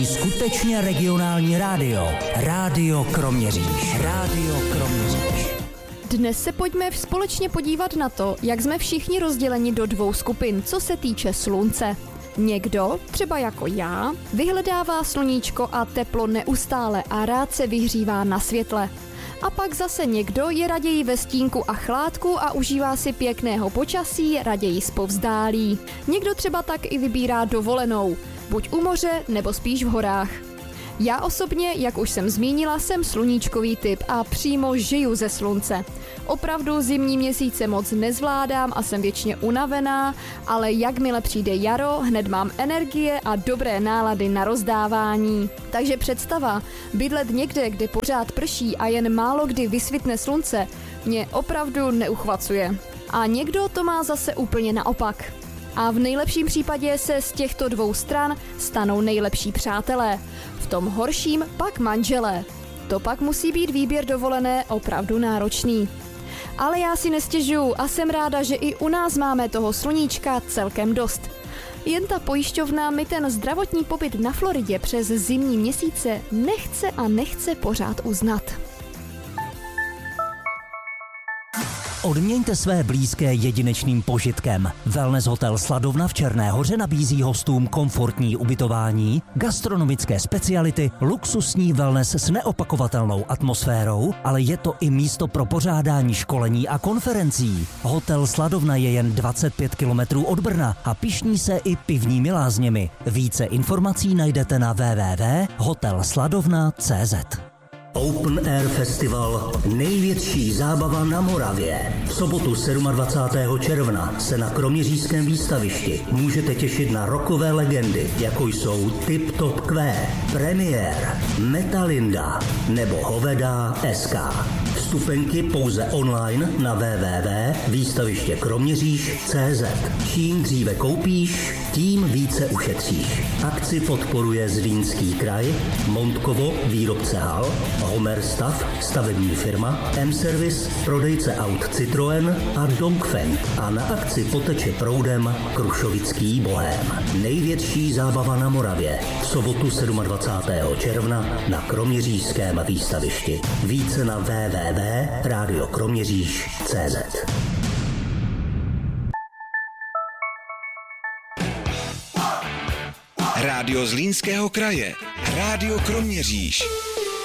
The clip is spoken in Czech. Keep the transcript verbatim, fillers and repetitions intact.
Skutečně regionální rádio. Rádio Kroměříž. Rádio Kroměříž. Dnes se pojďme společně podívat na to, jak jsme všichni rozděleni do dvou skupin, co se týče slunce. Někdo, třeba jako já, vyhledává sluníčko a teplo neustále a rád se vyhřívá na světle. A pak zase někdo je raději ve stínku a chládku a užívá si pěkného počasí, raději zpovzdálí. Někdo třeba tak i vybírá dovolenou, buď u moře, nebo spíš v horách. Já osobně, jak už jsem zmínila, jsem sluníčkový typ a přímo žiju ze slunce. Opravdu zimní měsíce moc nezvládám a jsem věčně unavená, ale jakmile přijde jaro, hned mám energie a dobré nálady na rozdávání. Takže představa, bydlet někde, kde pořád prší a jen málo kdy vysvitne slunce, mě opravdu neuchvacuje. A někdo to má zase úplně naopak. A v nejlepším případě se z těchto dvou stran stanou nejlepší přátelé. V tom horším pak manželé. To pak musí být výběr dovolené opravdu náročný. Ale já si nestěžuju a jsem ráda, že i u nás máme toho sluníčka celkem dost. Jen ta pojišťovna mi ten zdravotní pobyt na Floridě přes zimní měsíce nechce a nechce pořád uznat. Odměňte své blízké jedinečným požitkem. Wellness hotel Sladovna v Černé Hoře nabízí hostům komfortní ubytování, gastronomické speciality, luxusní wellness s neopakovatelnou atmosférou, ale je to i místo pro pořádání školení a konferencí. Hotel Sladovna je jen dvacet pět kilometrů od Brna a pyšní se i pivními lázněmi. Více informací najdete na w w w tečka hotel sladovna tečka c z. Open Air Festival, největší zábava na Moravě. V sobotu dvacátého sedmého června se na Kroměřížském výstavišti můžete těšit na rockové legendy, jako jsou Tip Top Q, Premiér, Metalinda nebo Hoveda S K. Vstupenky pouze online na w w w tečka výstaviště kroměříž tečka c z. Čím dříve koupíš, tím více ušetříš. Akci podporuje Zlínský kraj, Montkovo, výrobce hal, Homer Stav, stavební firma, M-Service, prodejce aut Citroën a Dongfeng. A na akci poteče proudem Krušovický bohém. Největší zábava na Moravě. V sobotu dvacátého sedmého června na Kroměřížském výstavišti. Více na w w w tečka rádio kroměříž tečka c z. Rádio Zlínského kraje. Rádio Kroměříž.